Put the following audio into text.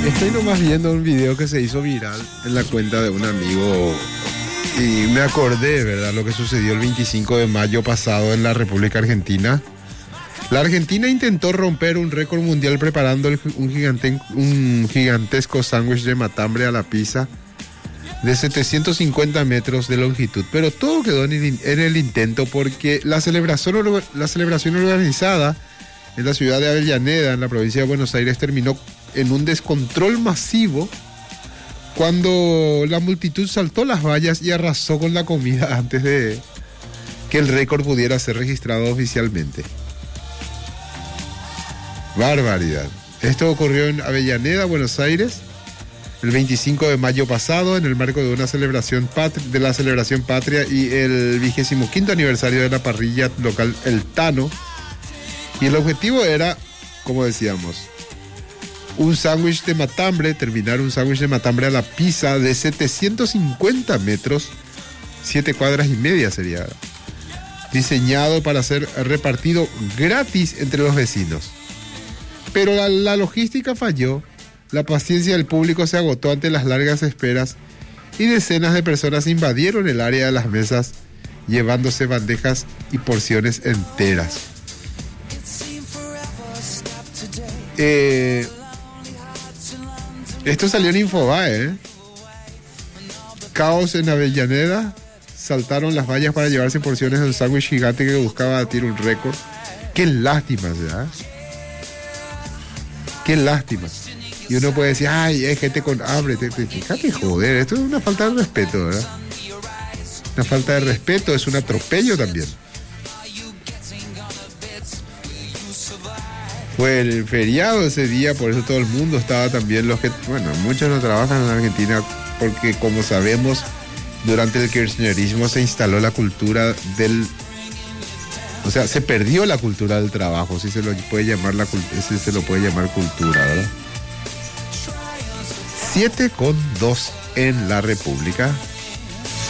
Estoy nomás viendo un video que se hizo viral en la cuenta de un amigo y me acordé, ¿verdad?, lo que sucedió el 25 de mayo pasado en la República Argentina. La Argentina intentó romper un récord mundial preparando un gigantesco sándwich de matambre a la pizza de 750 metros de longitud, pero todo quedó en el intento porque la celebración organizada en la ciudad de Avellaneda, en la provincia de Buenos Aires, terminó en un descontrol masivo cuando la multitud saltó las vallas y arrasó con la comida antes de que el récord pudiera ser registrado oficialmente. Barbaridad. Esto ocurrió en Avellaneda, Buenos Aires, el 25 de mayo pasado, en el marco de una celebración de la celebración patria y el 25º aniversario de la parrilla local El Tano. Y el objetivo era, como decíamos, terminar un sándwich de matambre a la pizza de 750 metros, 7 cuadras y media sería, diseñado para ser repartido gratis entre los vecinos. Pero la logística falló, la paciencia del público se agotó ante las largas esperas y decenas de personas invadieron el área de las mesas llevándose bandejas y porciones enteras. Esto salió en Infobae, Caos en Avellaneda, saltaron las vallas para llevarse porciones de un sándwich gigante que buscaba batir un récord. Qué lástima, ¿verdad? Qué lástima. Y uno puede decir, ay, hay gente con hambre. Fíjate, joder, esto es una falta de respeto, ¿verdad? Una falta de respeto, es un atropello también. Fue el feriado ese día, por eso todo el mundo estaba también, muchos no trabajan en Argentina, porque como sabemos, durante el kirchnerismo se instaló la cultura se perdió la cultura del trabajo, si se lo puede llamar cultura, ¿verdad? 7:02 en la República.